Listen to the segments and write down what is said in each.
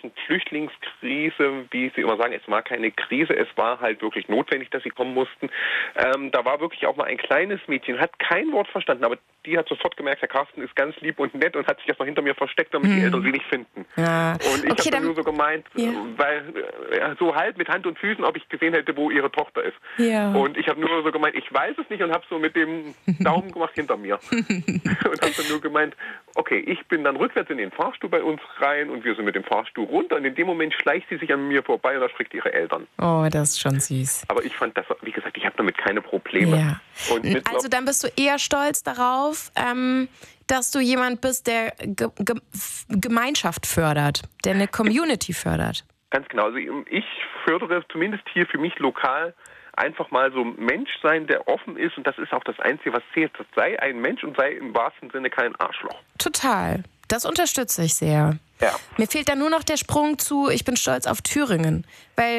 ganzen Flüchtlingskrise, wie Sie immer sagen, es war keine Krise, es war halt wirklich notwendig, dass sie kommen mussten. Da war wirklich auch mal ein kleines Mädchen, hat kein Wort verstanden, aber die hat sofort gemerkt, Herr Carsten ist ganz lieb und nett und hat sich erstmal hinter mir versteckt, damit die Eltern sie nicht finden. Ja. Und ich habe dann nur so gemeint, ja. weil so halb mit Hand und Füßen, ob ich gesehen hätte, wo ihre Tochter ist. Ja. Und ich habe nur so gemeint, ich weiß es nicht und habe so mit dem Daumen gemacht hinter mir. Und habe dann nur gemeint, okay, ich bin dann rückwärts in den Fahrstuhl bei uns rein und wir sind mit dem Fahrstuhl runter und in dem Moment schleicht sie sich an mir vorbei und erschreckt ihre Eltern. Oh, das ist schon süß. Aber ich fand das, wie gesagt, ich habe damit keine Probleme. Ja. Und also dann bist du eher stolz darauf, dass du jemand bist, der Gemeinschaft fördert, der eine Community fördert. Ganz genau. Also ich fördere zumindest hier für mich lokal einfach mal so ein Mensch sein, der offen ist und das ist auch das Einzige, was zählt. Das sei ein Mensch und sei im wahrsten Sinne kein Arschloch. Total. Das unterstütze ich sehr. Ja. Mir fehlt dann nur noch der Sprung zu, ich bin stolz auf Thüringen.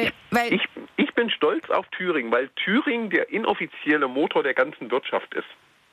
Ich bin stolz auf Thüringen, weil Thüringen der inoffizielle Motor der ganzen Wirtschaft ist.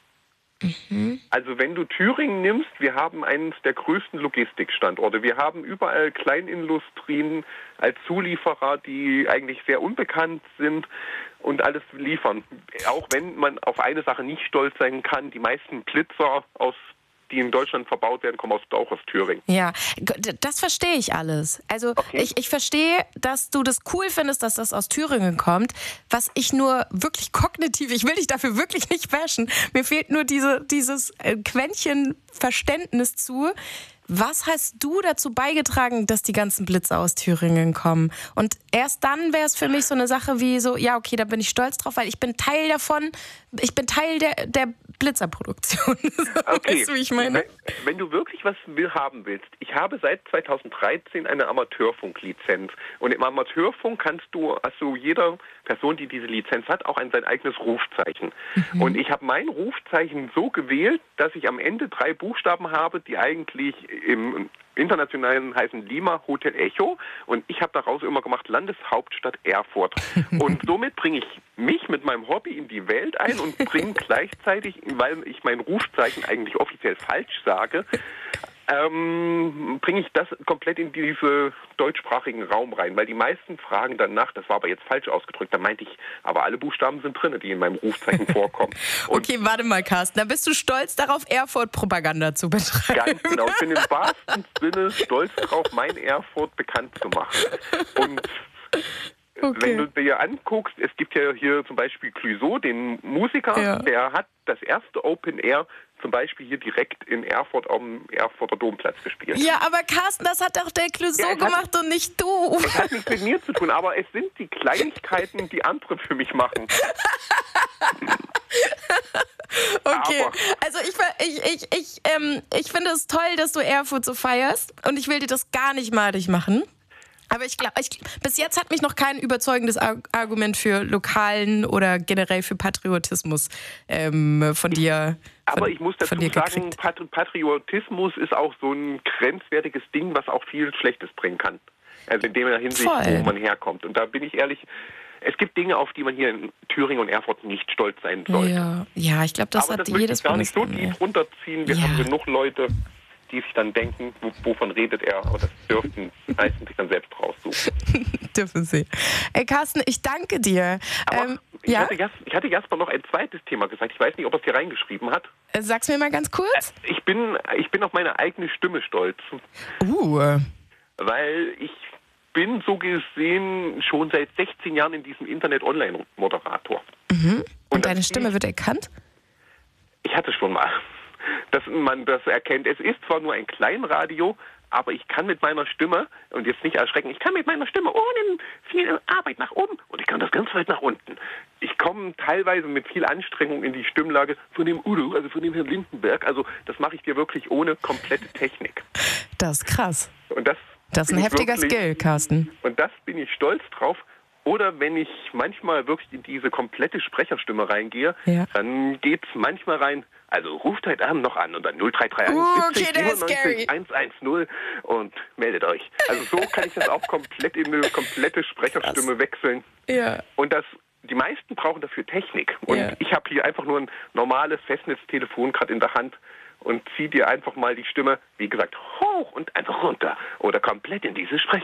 Mhm. Also wenn du Thüringen nimmst, wir haben eines der größten Logistikstandorte. Wir haben überall Kleinindustrien als Zulieferer, die eigentlich sehr unbekannt sind und alles liefern. Auch wenn man auf eine Sache nicht stolz sein kann, die meisten Blitzer die in Deutschland verbaut werden, kommen auch aus Thüringen. Ja, das verstehe ich alles. Also okay. Ich verstehe, dass du das cool findest, dass das aus Thüringen kommt. Was ich nur wirklich kognitiv, ich will dich dafür wirklich nicht bashen, mir fehlt nur dieses Quäntchen Verständnis zu. Was hast du dazu beigetragen, dass die ganzen Blitze aus Thüringen kommen? Und erst dann wäre es für mich so eine Sache wie so, ja okay, da bin ich stolz drauf, weil ich bin Teil davon, ich bin Teil der Blitzerproduktion. Okay. Weißt du, wie ich meine? Wenn du wirklich was haben willst, ich habe seit 2013 eine Amateurfunklizenz und im Amateurfunk also jeder Person, die diese Lizenz hat, auch sein eigenes Rufzeichen. Mhm. Und ich habe mein Rufzeichen so gewählt, dass ich am Ende 3 Buchstaben habe, die eigentlich im Internationalen heißen Lima Hotel Echo und ich habe daraus immer gemacht Landeshauptstadt Erfurt. Und somit bringe ich mich mit meinem Hobby in die Welt ein und bringe gleichzeitig, weil ich mein Rufzeichen eigentlich offiziell falsch sage, bringe ich das komplett in diesen deutschsprachigen Raum rein, weil die meisten fragen danach, das war aber jetzt falsch ausgedrückt, da meinte ich, aber alle Buchstaben sind drin, die in meinem Rufzeichen vorkommen. Okay, warte mal, Carsten, da bist du stolz darauf, Erfurt-Propaganda zu betreiben. Ganz genau, ich bin im wahrsten Sinne stolz darauf, mein Erfurt bekannt zu machen. Und okay. Wenn du dir anguckst, es gibt ja hier zum Beispiel Clouseau, den Musiker, der hat das erste Open Air zum Beispiel hier direkt in Erfurt am Erfurter Domplatz gespielt. Ja, aber Carsten, das hat doch der Clouseau gemacht und nicht du. Es hat nichts mit mir zu tun, aber es sind die Kleinigkeiten, die andere für mich machen. Okay, also ich finde es toll, dass du Erfurt so feierst und ich will dir das gar nicht madig machen. Aber ich glaube, bis jetzt hat mich noch kein überzeugendes Argument für lokalen oder generell für Patriotismus von dir. Aber ich muss dazu sagen, Patriotismus ist auch so ein grenzwertiges Ding, was auch viel Schlechtes bringen kann. Also in der Hinsicht, wo man herkommt. Und da bin ich ehrlich, es gibt Dinge, auf die man hier in Thüringen und Erfurt nicht stolz sein sollte. Ja, ich glaube, das aber hat das jedes Bundesland. Aber das möchte ich gar nicht so tief runterziehen. Wir haben genug Leute, die sich dann denken, wovon redet er? Aber das dürften meistens sich dann selbst raussuchen. Dürfen sie. Carsten, ich danke dir. Aber ich hatte Jasper noch ein zweites Thema gesagt. Ich weiß nicht, ob er es hier reingeschrieben hat. Sag's mir mal ganz kurz. Ich bin auf meine eigene Stimme stolz. Weil ich bin so gesehen schon seit 16 Jahren in diesem Internet-Online-Moderator. Mhm. Und deine Stimme wird erkannt? Ich hatte schon mal, dass man das erkennt. Es ist zwar nur ein Kleinradio, aber ich kann mit meiner Stimme, und jetzt nicht erschrecken, ich kann mit meiner Stimme ohne viel Arbeit nach oben und ich kann das ganz weit nach unten. Ich komme teilweise mit viel Anstrengung in die Stimmlage von dem Udo, also von dem Herrn Lindenberg. Also das mache ich dir wirklich ohne komplette Technik. Das ist krass. Und das ist ein heftiger Skill, Carsten. Und das bin ich stolz drauf. Oder wenn ich manchmal wirklich in diese komplette Sprecherstimme reingehe, dann geht's manchmal rein, also ruft heute Abend noch an und dann 0331 70 97 110 und meldet euch. Also so kann ich das auch komplett in eine komplette Sprecherstimme wechseln. Ja. Und die meisten brauchen dafür Technik. Und ich habe hier einfach nur ein normales Festnetztelefon gerade in der Hand und ziehe dir einfach mal die Stimme, wie gesagt, hoch und einfach runter oder komplett in diese Sprecherstimme.